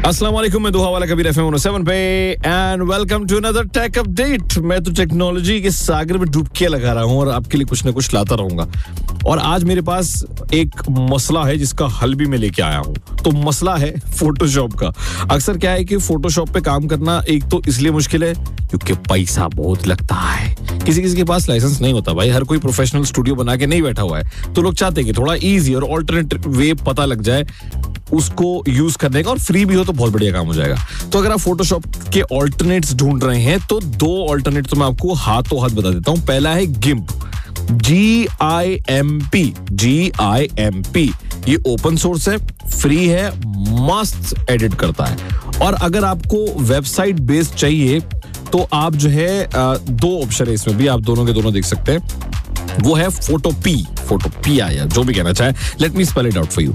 अस्सलाम वालेकुम, मैं दुहा वाला कबीर FM 107 पे and welcome to another take update. मैं तो टेक्नोलॉजी के सागर में डुबकी लगा रहा हूँ और आपके लिए कुछ ना कुछ लाता रहूंगा। और आज मेरे पास एक मसला है जिसका हल भी मैं लेके आया हूँ। तो मसला है फोटोशॉप का। अक्सर क्या है कि फोटोशॉप पे काम करना एक तो इसलिए मुश्किल है क्योंकि पैसा बहुत लगता है। किसी किसी के पास लाइसेंस नहीं होता भाई, हर कोई प्रोफेशनल स्टूडियो बना के नहीं बैठा हुआ है। तो लोग चाहते हैं कि थोड़ा इजी और ऑल्टरनेट वे पता लग जाए उसको यूज करने का, और फ्री भी हो तो बहुत बढ़िया काम हो जाएगा। तो अगर आप फोटोशॉप के ऑल्टरनेट्स ढूंढ रहे हैं तो दो ऑल्टरनेट तो मैं आपको हाथों हाथ बता देता हूं। पहला है गिम्प, GIMP। ये ओपन सोर्स है, फ्री है, मस्त एडिट करता है। और अगर आपको वेबसाइट बेस्ड चाहिए तो आप जो है दो ऑप्शन है इसमें भी, आप दोनों के दोनों देख सकते हैं। वो है फोटोपी या जो भी कहना चाहे। Let me spell it out for you.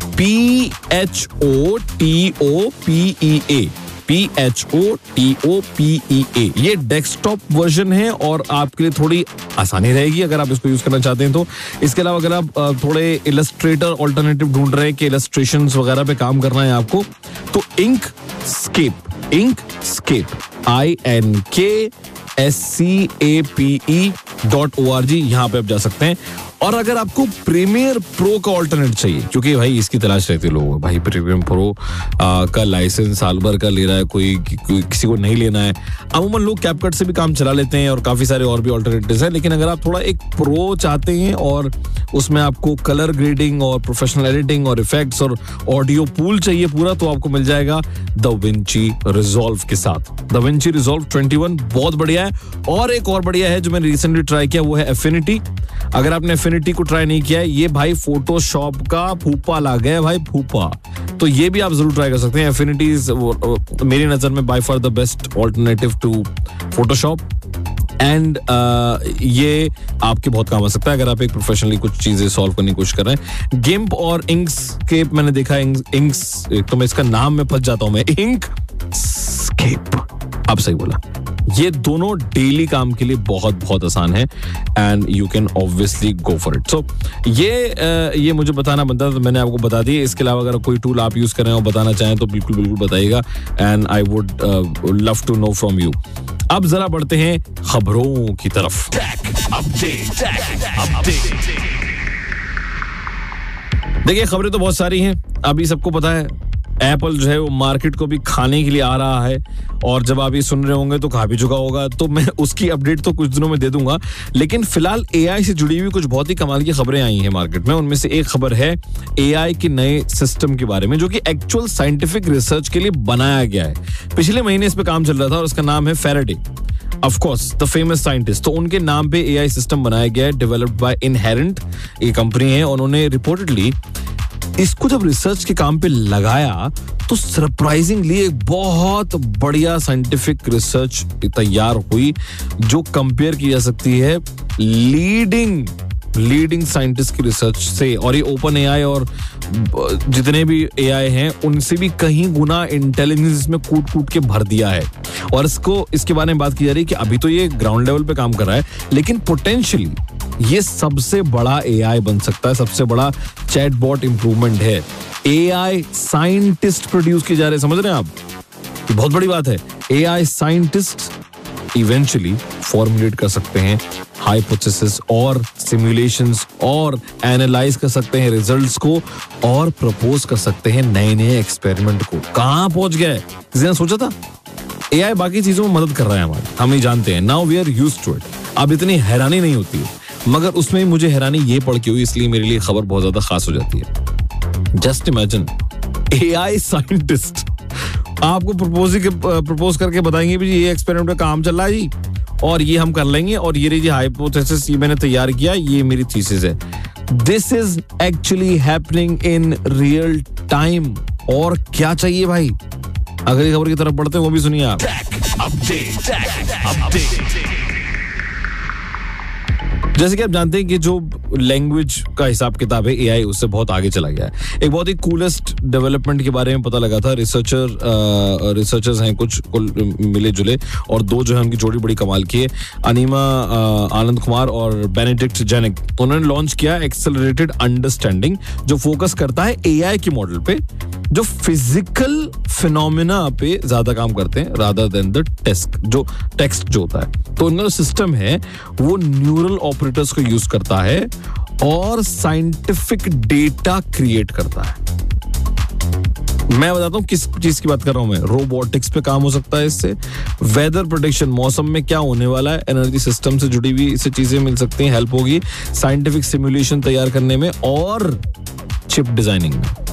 PHOTOPEA। ये डेस्कटॉप वर्जन है और आपके लिए थोड़ी आसानी रहेगी अगर आप इसको यूज करना चाहते हैं तो। इसके अलावा अगर आप थोड़े इलस्ट्रेटर ऑल्टरनेटिव ढूंढ रहे हैं कि इलस्ट्रेशंस वगैरह पे काम करना है आपको, तो इंकस्केप INKSCAPE.org यहां पे आप जा सकते हैं। और अगर आपको प्रीमियर प्रो का ऑल्टरनेट चाहिए, क्योंकि भाई इसकी तलाश रहती है लोगों को, भाई प्रीमियर प्रो का लाइसेंस साल भर का ले रहा है कोई किसी को नहीं लेना है। अमूमन लोग कैपकट से भी काम चला लेते हैं और काफी सारे और भी ऑल्टरनेटिव्स हैं। लेकिन अगर आप थोड़ा एक प्रो चाहते हैं और उसमें आपको कलर ग्रेडिंग और प्रोफेशनल एडिटिंग और इफेक्ट्स और ऑडियो पूल चाहिए पूरा, तो आपको मिल जाएगा DaVinci Resolve के साथ। DaVinci Resolve 21 बहुत बढ़िया है। और एक और बढ़िया है जो मैंने रिसेंटली ट्राई किया, वो है Affinity। अगर आपने Affinity को ट्राई नहीं किया है, ये भाई फोटोशॉप का फूफा ला गया भाई, फूफा। तो ये भी आप जरूर ट्राई कर सकते हैं। Affinity मेरी नजर में by far the best alternative to Photoshop and ये आपके बहुत काम आ सकता है अगर आप एक प्रोफेशनली कुछ चीजें सॉल्व करने की कोशिश कर रहे हैं। गिम्प और इंकस्केप मैंने देखा है, तो मैं इसका नाम में फंस जाता हूं मैं, इंकस्केप, आप सही बोला। ये दोनों डेली काम के लिए बहुत बहुत आसान है and you can obviously go for it. सो ये मुझे बताना बनता था तो मैंने आपको बता दी। इसके अलावा अगर कोई टूल आप यूज कर रहे हो बताना चाहें तो बिल्कुल बताइएगा and I would love to know from you. अब जरा बढ़ते हैं खबरों की तरफ। देखिए खबरें तो बहुत सारी हैं, अभी सबको पता है एप्पल जो है वो मार्केट को भी खाने के लिए आ रहा है, और जब आप ये सुन रहे होंगे तो खा भी चुका होगा, तो मैं उसकी अपडेट तो कुछ दिनों में दे दूंगा। लेकिन फिलहाल AI से जुड़ी हुई कुछ बहुत ही कमाल की खबरें आई हैं मार्केट में। उनमें से एक खबर है AI के नए सिस्टम के बारे में जो कि एक्चुअल साइंटिफिक रिसर्च के लिए बनाया गया है। पिछले महीने इस पे काम चल रहा था और उसका नाम है Faraday, of course the famous scientist. तो उनके नाम पे AI सिस्टम बनाया गया है, डेवलप्ड बाय इनहेरेंट, ये कंपनी है। उन्होंने रिपोर्टेडली इसको जब रिसर्च के काम पे लगाया तो सरप्राइजिंगली एक बहुत बढ़िया साइंटिफिक रिसर्च तैयार हुई जो कंपेयर की जा सकती है लीडिंग साइंटिस्ट की रिसर्च से। और ये ओपन AI और जितने भी AI हैं उनसे भी कहीं गुना इंटेलिजेंस में कूट के भर दिया है। और इसके बारे में बात की जा रही है कि अभी तो ये ग्राउंड लेवल पे काम कर रहा है, लेकिन पोटेंशियली ये सबसे बड़ा AI बन सकता है, सबसे बड़ा चैटबॉट इंप्रूवमेंट है। AI साइंटिस्ट प्रोड्यूस किए जा रहे हैं, समझ रहे हैं आप? ये बहुत बड़ी बात है। AI साइंटिस्ट इवेंचुअली फॉर्मुलेट कर सकते हैं हाइपोथेसिस और सिमुलेशंस और एनालाइज कर सकते हैं रिजल्ट्स को और प्रपोज कर सकते हैं नए एक्सपेरिमेंट को। कहां पहुंच गए, किसी ने सोचा था? AI बाकी चीजों में मदद कर रहा है हमारी, हम ही जानते हैं। Now we are used to it. अब इतनी हैरानी नहीं होती है, मगर उसमें मुझे हैरानी ये पड़ के हुई, इसलिए मेरे लिए खबर बहुत ज्यादा खास हो जाती है। जस्ट इमेजिन AI साइंटिस्ट आपको प्रपोज करके बताएंगे भी ये एक्सपेरिमेंट में काम चल रहा है जी, और ये हम कर लेंगे, और ये रही जी हाइपोथेसिस, ये मैंने तैयार किया, ये मेरी थीसिस है। This is actually happening in real time. और क्या चाहिए भाई? अगली खबर की तरफ बढ़ते हैं, वो भी सुनिए आप। जैसे कि आप जानते हैं कि जो लैंग्वेज का हिसाब किताब है AI, उससे बहुत आगे चला गया है। एक बहुत ही कूलेस्ट डेवलपमेंट के बारे में पता लगा था। रिसर्चर्स हैं कुछ मिले जुले, और दो जो है उनकी जोड़ी बड़ी कमाल की है, अनीमा आनंद कुमार और बेनेडिक्ट जेनिक। उन्होंने लॉन्च किया एक्सेलरेटेड अंडरस्टैंडिंग, जो फोकस करता है AI के मॉडल पे जो फिजिकल फिनोमिना पे ज्यादा काम करते हैं रादर देन द टेक्स्ट जो होता है। तो उनका सिस्टम है वो न्यूरल ऑपरेटर्स को यूज करता है और साइंटिफिक डेटा क्रिएट करता है। मैं बताता हूँ किस चीज की बात कर रहा हूं मैं। रोबोटिक्स पे काम हो सकता है इससे, वेदर प्रेडिक्शन, मौसम में क्या होने वाला है, एनर्जी सिस्टम से जुड़ी हुई इससे चीजें मिल सकती हैं, हेल्प होगी, साइंटिफिक सिमुलेशन तैयार करने में और चिप डिजाइनिंग में।